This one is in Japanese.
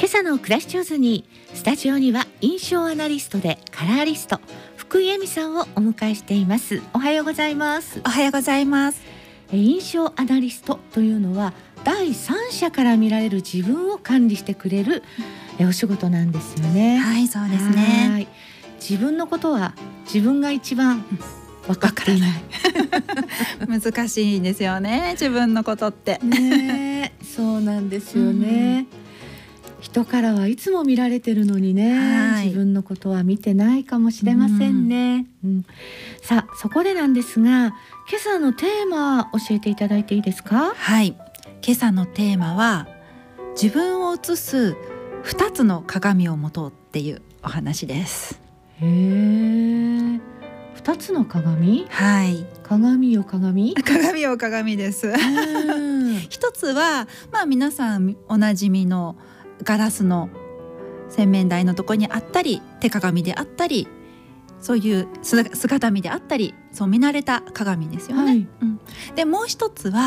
今朝の暮らし上手に、スタジオには印象アナリストでカラーリスト福井恵美さんをお迎えしています。おはようございます。 おはようございます。 印象アナリストというのは第三者から見られる自分を管理してくれるお仕事なんですよね。 はい、そうですね。 自分のことは自分が一番分かっていない難しいんですよね、自分のことってね。そうなんですよね、人からはいつも見られてるのにね、自分のことは見てないかもしれませんね、さあそこでなんですが、今朝のテーマ教えていただいていいですか？ はい、今朝のテーマは自分を映す2つの鏡を持とうっていうお話です。 へー、2つの鏡？ はい、 鏡よ鏡です。一つは、皆さんおなじみのガラスの洗面台のところにあったり、手鏡であったり、そういう姿見であったり、そう見慣れた鏡ですよね、でもう一つは